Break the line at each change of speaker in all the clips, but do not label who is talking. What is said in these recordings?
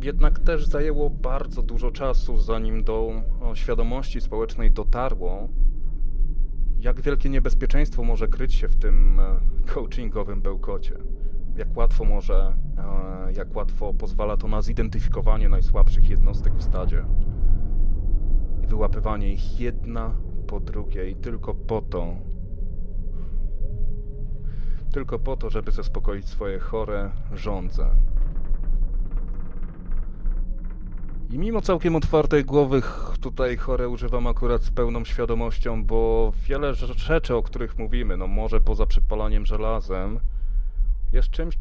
Jednak też zajęło bardzo dużo czasu, zanim do świadomości społecznej dotarło, jak wielkie niebezpieczeństwo może kryć się w tym coachingowym bełkocie. Jak łatwo pozwala to na zidentyfikowanie najsłabszych jednostek w stadzie i wyłapywanie ich jedna po drugiej tylko po to, żeby zaspokoić swoje chore żądze. I mimo całkiem otwartej głowy tutaj chore używam akurat z pełną świadomością, bo wiele rzeczy, o których mówimy, no może poza przypalaniem żelazem, jest czymś,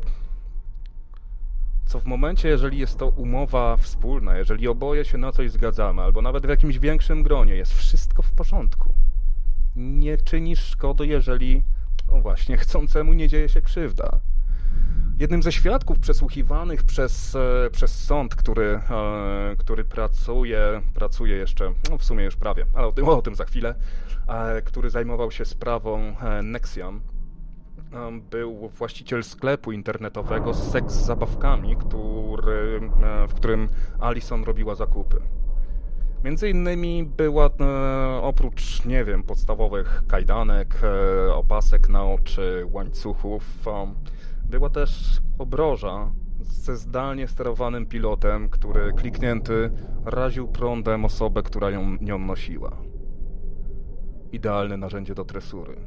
co w momencie, jeżeli jest to umowa wspólna, jeżeli oboje się na coś zgadzamy, albo nawet w jakimś większym gronie, jest wszystko w porządku. Nie czynisz szkody, jeżeli, no właśnie, chcącemu nie dzieje się krzywda. Jednym ze świadków przesłuchiwanych przez sąd, który pracuje jeszcze, no w sumie już prawie, ale o tym za chwilę, który zajmował się sprawą Nexium, był właściciel sklepu internetowego z seks-zabawkami, w którym Alison robiła zakupy. Między innymi była, oprócz, nie wiem, podstawowych kajdanek, opasek na oczy, łańcuchów, była też obroża ze zdalnie sterowanym pilotem, który kliknięty raził prądem osobę, która nią nosiła. Idealne narzędzie do tresury.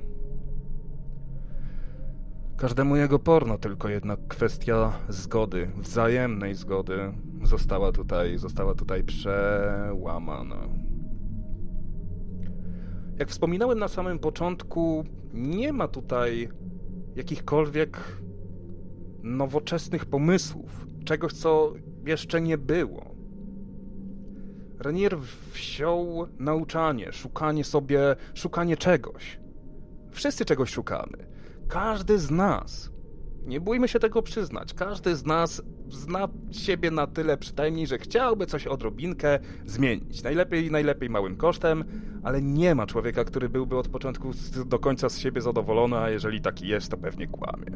Każdemu jego porno, tylko jednak kwestia zgody, wzajemnej zgody została tutaj przełamana. Jak wspominałem na samym początku, nie ma tutaj jakichkolwiek nowoczesnych pomysłów, czegoś, co jeszcze nie było. Renier wziął nauczanie, szukanie czegoś. Wszyscy czegoś szukamy. Każdy z nas, nie bójmy się tego przyznać, każdy z nas zna siebie na tyle przynajmniej, że chciałby coś odrobinkę zmienić. Najlepiej małym kosztem, ale nie ma człowieka, który byłby od początku do końca z siebie zadowolony, a jeżeli taki jest, to pewnie kłamie.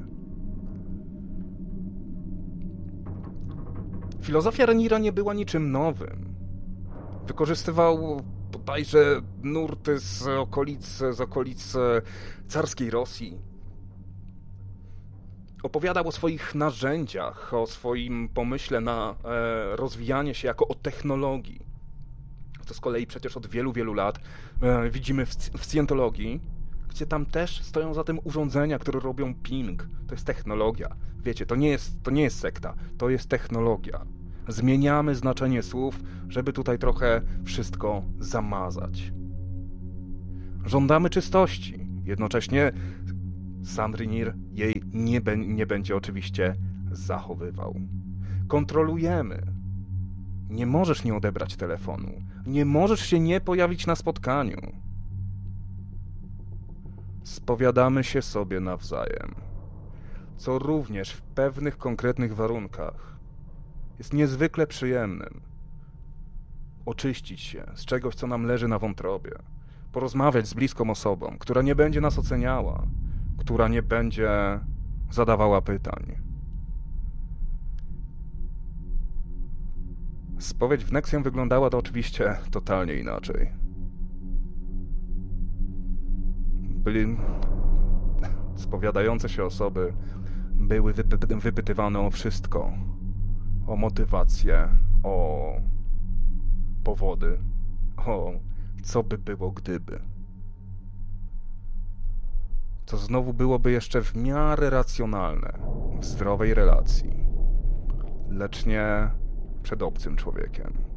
Filozofia Reniera nie była niczym nowym. Wykorzystywał bodajże nurty z okolic carskiej Rosji. Opowiadał o swoich narzędziach, o swoim pomyśle na rozwijanie się jako o technologii. To z kolei przecież od wielu, wielu lat widzimy w Scientologii, gdzie tam też stoją za tym urządzenia, które robią ping. To jest technologia. Wiecie, to nie jest sekta, to jest technologia. Zmieniamy znaczenie słów, żeby tutaj trochę wszystko zamazać. Żądamy czystości. Jednocześnie sam Renier jej nie będzie oczywiście zachowywał. Kontrolujemy. Nie możesz nie odebrać telefonu. Nie możesz się nie pojawić na spotkaniu. Spowiadamy się sobie nawzajem, co również w pewnych konkretnych warunkach jest niezwykle przyjemnym. Oczyścić się z czegoś, co nam leży na wątrobie. Porozmawiać z bliską osobą, która nie będzie nas oceniała, która nie będzie zadawała pytań. Spowiedź w Nexium wyglądała to oczywiście totalnie inaczej. Spowiadające się osoby były wypytywane o wszystko. O motywację, o powody, o co by było gdyby. To znowu byłoby jeszcze w miarę racjonalne, w zdrowej relacji, lecz nie przed obcym człowiekiem.